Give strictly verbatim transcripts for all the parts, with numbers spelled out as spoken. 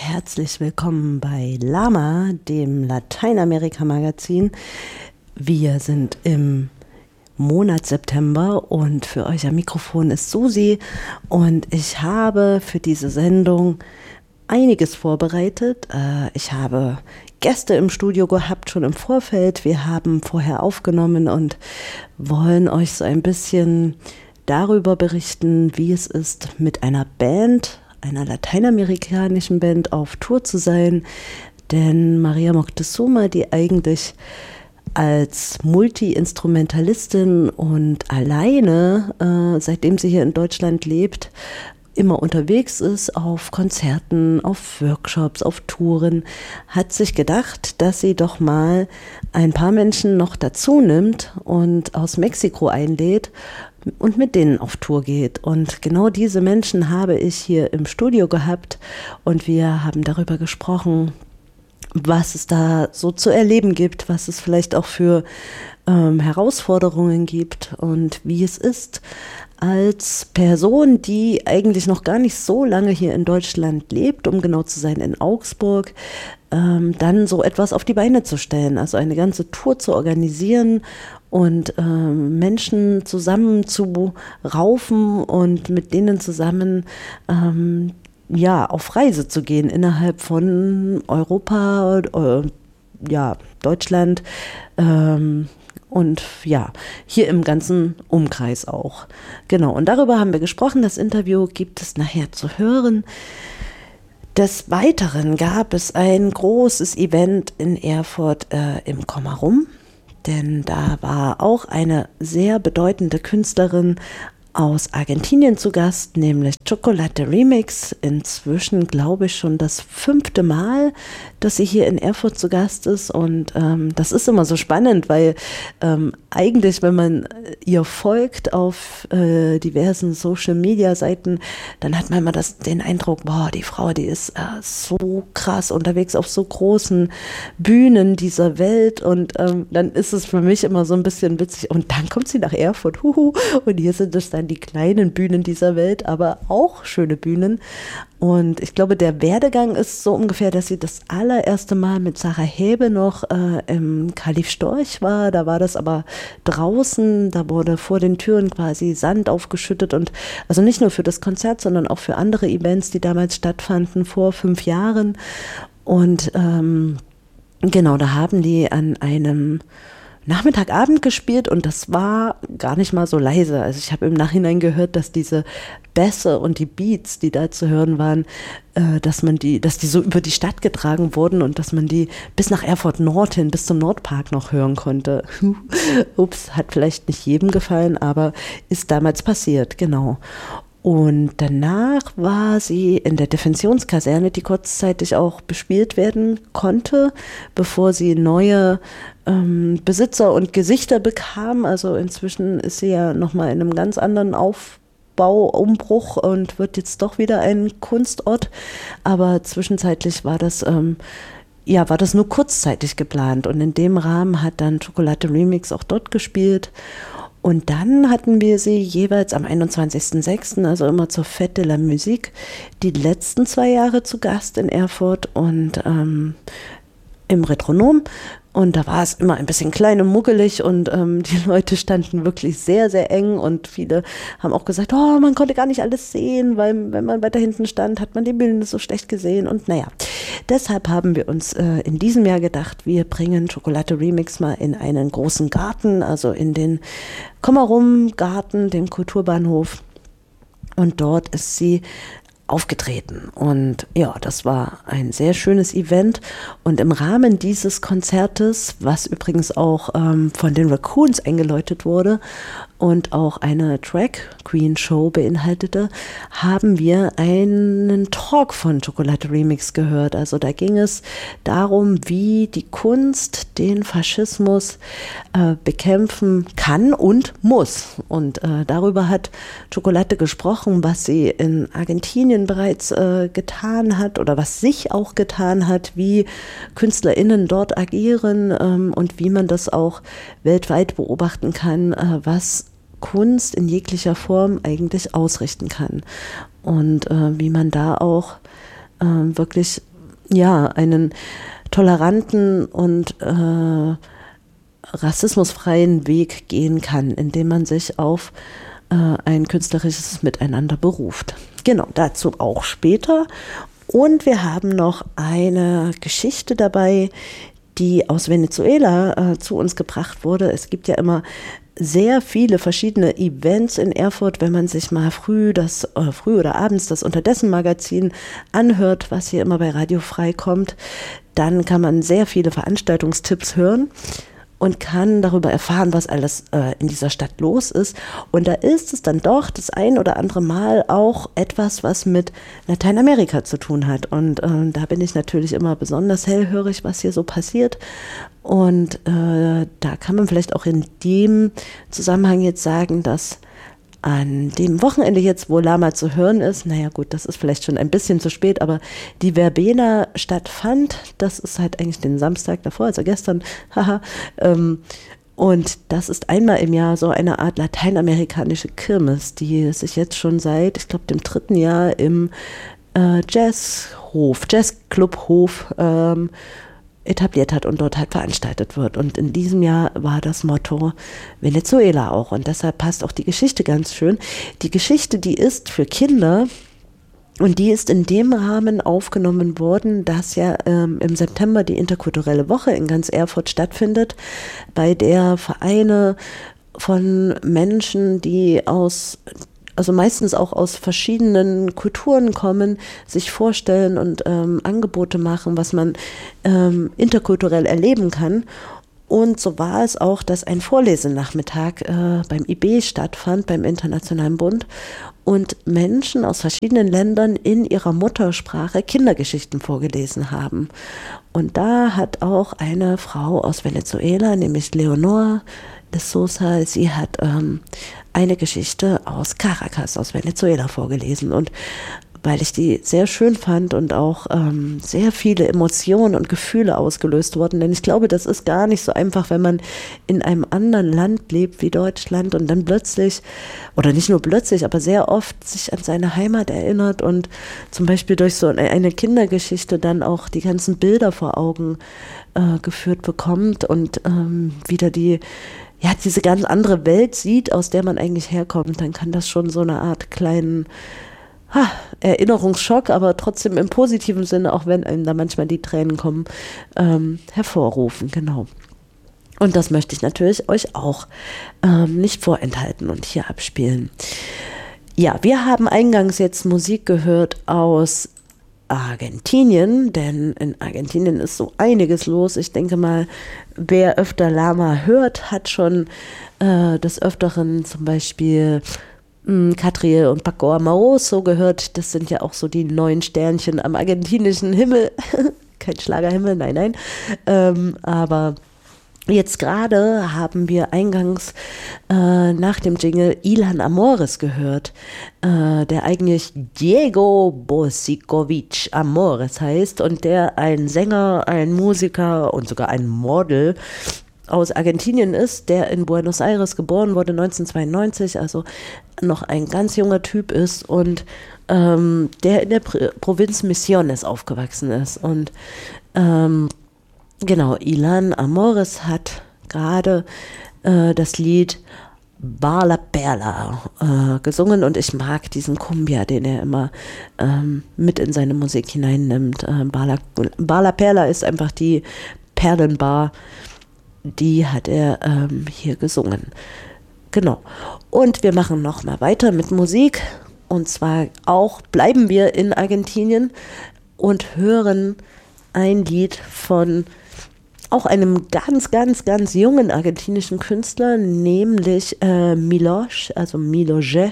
herzlich willkommen bei Lama, dem Lateinamerika-Magazin. Wir sind im Monat September und für euch am Mikrofon ist Susi und ich habe für diese Sendung einiges vorbereitet. Ich habe Gäste im Studio gehabt, schon im Vorfeld. Wir haben vorher aufgenommen und wollen euch so ein bisschen darüber berichten, wie es ist, mit einer Band, einer lateinamerikanischen Band auf Tour zu sein. Denn Maria Moctezuma, die eigentlich als Multi-Instrumentalistin und alleine, äh, seitdem sie hier in Deutschland lebt, immer unterwegs ist, auf Konzerten, auf Workshops, auf Touren, hat sich gedacht, dass sie doch mal ein paar Menschen noch dazu nimmt und aus Mexiko einlädt und mit denen auf Tour geht. Und genau diese Menschen habe ich hier im Studio gehabt und wir haben darüber gesprochen, was es da so zu erleben gibt, was es vielleicht auch für ähm, Herausforderungen gibt und wie es ist, als Person, die eigentlich noch gar nicht so lange hier in Deutschland lebt, um genau zu sein in Augsburg, ähm, dann so etwas auf die Beine zu stellen, also eine ganze Tour zu organisieren und ähm, Menschen zusammen zu raufen und mit denen zusammen ähm, ja, auf Reise zu gehen innerhalb von Europa, äh, ja, Deutschland, ähm, und ja, hier im ganzen Umkreis auch. Genau, und darüber haben wir gesprochen. Das Interview gibt es nachher zu hören. Des Weiteren gab es ein großes Event in Erfurt äh, im Kommerum, denn da war auch eine sehr bedeutende Künstlerin aus Argentinien zu Gast, nämlich Chocolate Remix. Inzwischen glaube ich schon das fünfte Mal, dass sie hier in Erfurt zu Gast ist und ähm, das ist immer so spannend, weil ähm, eigentlich, wenn man ihr folgt auf äh, diversen Social-Media-Seiten, dann hat man immer das, den Eindruck, boah, die Frau, die ist äh, so krass unterwegs auf so großen Bühnen dieser Welt und ähm, dann ist es für mich immer so ein bisschen witzig und dann kommt sie nach Erfurt, huhu, und hier sind es dann die kleinen Bühnen dieser Welt, aber auch schöne Bühnen. Und ich glaube, der Werdegang ist so ungefähr, dass sie das allererste Mal mit Sarah Hebe noch äh, im Kalif Storch war. Da war das aber draußen, da wurde vor den Türen quasi Sand aufgeschüttet und also nicht nur für das Konzert, sondern auch für andere Events, die damals stattfanden vor fünf Jahren. Und ähm, genau, da haben die an einem Nachmittagabend gespielt und das war gar nicht mal so leise. Also ich habe im Nachhinein gehört, dass diese Bässe und die Beats, die da zu hören waren, äh, dass man die, dass die so über die Stadt getragen wurden und dass man die bis nach Erfurt Nord hin, bis zum Nordpark noch hören konnte. Ups, hat vielleicht nicht jedem gefallen, aber ist damals passiert, genau. Und danach war sie in der Defensionskaserne, die kurzzeitig auch bespielt werden konnte, bevor sie neue ähm, Besitzer und Gesichter bekam. Also inzwischen ist sie ja nochmal in einem ganz anderen Aufbau, Umbruch und wird jetzt doch wieder ein Kunstort. Aber zwischenzeitlich war das ähm, ja, war das nur kurzzeitig geplant und in dem Rahmen hat dann Chocolate Remix auch dort gespielt. Und dann hatten wir sie jeweils am einundzwanzigsten sechsten, also immer zur Fête de la Musique, die letzten zwei Jahre zu Gast in Erfurt und ähm, im Retronom. Und da war es immer ein bisschen klein und muckelig und ähm, die Leute standen wirklich sehr, sehr eng und viele haben auch gesagt, oh, man konnte gar nicht alles sehen, weil wenn man weiter hinten stand, hat man die Bilder so schlecht gesehen und naja. Deshalb haben wir uns äh, in diesem Jahr gedacht, wir bringen Chocolate Remix mal in einen großen Garten, also in den Kommerum-Garten, dem Kulturbahnhof. Und dort ist sie aufgetreten. Und ja, das war ein sehr schönes Event. Und im Rahmen dieses Konzertes, was übrigens auch ähm, von den Raccoons eingeläutet wurde und auch eine Drag Queen Show beinhaltete, haben wir einen Talk von Chocolate Remix gehört. Also da ging es darum, wie die Kunst den Faschismus äh, bekämpfen kann und muss. Und äh, darüber hat Chocolate gesprochen, was sie in Argentinien bereits äh, getan hat oder was sich auch getan hat, wie KünstlerInnen dort agieren ähm, und wie man das auch weltweit beobachten kann, äh, was Kunst in jeglicher Form eigentlich ausrichten kann und äh, wie man da auch äh, wirklich ja, einen toleranten und äh, rassismusfreien Weg gehen kann, indem man sich auf äh, ein künstlerisches Miteinander beruft. Genau, dazu auch später. Und wir haben noch eine Geschichte dabei, die aus Venezuela äh, zu uns gebracht wurde. Es gibt ja immer sehr viele verschiedene Events in Erfurt, wenn man sich mal früh das äh, früh oder abends das Unterdessen-Magazin anhört, was hier immer bei Radio Frei kommt, dann kann man sehr viele Veranstaltungstipps hören und kann darüber erfahren, was alles äh, in dieser Stadt los ist. Und da ist es dann doch das ein oder andere Mal auch etwas, was mit Lateinamerika zu tun hat. Und äh, da bin ich natürlich immer besonders hellhörig, was hier so passiert. Und äh, da kann man vielleicht auch in dem Zusammenhang jetzt sagen, dass an dem Wochenende jetzt, wo Lama zu hören ist, naja gut, das ist vielleicht schon ein bisschen zu spät, aber die Verbena stattfand, das ist halt eigentlich den Samstag davor, also gestern, haha, ähm, und das ist einmal im Jahr so eine Art lateinamerikanische Kirmes, die sich jetzt schon seit, ich glaube, dem dritten Jahr im äh, Jazzhof, Jazzclubhof ähm, etabliert hat und dort halt veranstaltet wird. Und in diesem Jahr war das Motto Venezuela auch. Und deshalb passt auch die Geschichte ganz schön. Die Geschichte, die ist für Kinder und die ist in dem Rahmen aufgenommen worden, dass ja ähm, im September die interkulturelle Woche in ganz Erfurt stattfindet, bei der Vereine von Menschen, die aus also meistens auch aus verschiedenen Kulturen kommen, sich vorstellen und ähm, Angebote machen, was man ähm, interkulturell erleben kann. Und so war es auch, dass ein Vorlesenachmittag äh, beim I B stattfand, beim Internationalen Bund, und Menschen aus verschiedenen Ländern in ihrer Muttersprache Kindergeschichten vorgelesen haben. Und da hat auch eine Frau aus Venezuela, nämlich Leonor de Sosa, sie hat ähm, eine Geschichte aus Caracas, aus Venezuela vorgelesen. Und weil ich die sehr schön fand und auch ähm, sehr viele Emotionen und Gefühle ausgelöst wurden. Denn ich glaube, das ist gar nicht so einfach, wenn man in einem anderen Land lebt wie Deutschland und dann plötzlich, oder nicht nur plötzlich, aber sehr oft sich an seine Heimat erinnert und zum Beispiel durch so eine Kindergeschichte dann auch die ganzen Bilder vor Augen äh, geführt bekommt und ähm, wieder die ja, diese ganz andere Welt sieht, aus der man eigentlich herkommt, dann kann das schon so eine Art kleinen ha, Erinnerungsschock, aber trotzdem im positiven Sinne, auch wenn einem da manchmal die Tränen kommen, ähm, hervorrufen, genau. Und das möchte ich natürlich euch auch ähm, nicht vorenthalten und hier abspielen. Ja, wir haben eingangs jetzt Musik gehört aus Argentinien, denn in Argentinien ist so einiges los. Ich denke mal, wer öfter Lama hört, hat schon äh, des Öfteren zum Beispiel mh, Catriel und Paco Amoroso gehört. Das sind ja auch so die neuen Sternchen am argentinischen Himmel. Kein Schlagerhimmel, nein, nein. Ähm, aber jetzt gerade haben wir eingangs äh, nach dem Jingle Ilan Amores gehört, äh, der eigentlich Diego Bosikovic Amores heißt und der ein Sänger, ein Musiker und sogar ein Model aus Argentinien ist, der in Buenos Aires geboren wurde neunzehnhundertzweiundneunzig, also noch ein ganz junger Typ ist und ähm, der in der Pr- Provinz Misiones aufgewachsen ist. Und ähm, genau, Ilan Amores hat gerade äh, das Lied Bala Perla äh, gesungen und ich mag diesen Cumbia, den er immer ähm, mit in seine Musik hineinnimmt. Äh, Bala, Bala Perla ist einfach die Perlenbar, die hat er ähm, hier gesungen. Genau. Und wir machen nochmal weiter mit Musik und zwar auch bleiben wir in Argentinien und hören ein Lied von auch einem ganz, ganz, ganz jungen argentinischen Künstler, nämlich äh, Milosh, also Miloje.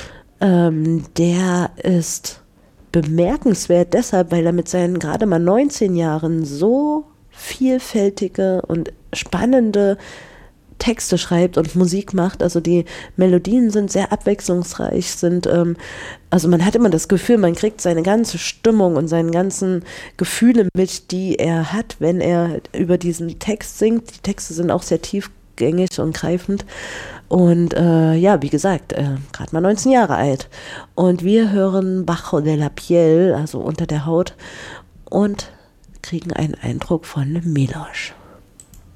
Ähm, der ist bemerkenswert deshalb, weil er mit seinen gerade mal neunzehn Jahren so vielfältige und spannende Texte schreibt und Musik macht. Also die Melodien sind sehr abwechslungsreich, sind, ähm, also man hat immer das Gefühl, man kriegt seine ganze Stimmung und seine ganzen Gefühle mit, die er hat, wenn er über diesen Text singt. Die Texte sind auch sehr tiefgängig und greifend. Und äh, ja, wie gesagt, äh, gerade mal neunzehn Jahre alt. Und wir hören Bajo de la Piel, also unter der Haut. Und kriegen einen Eindruck von Le Méloge.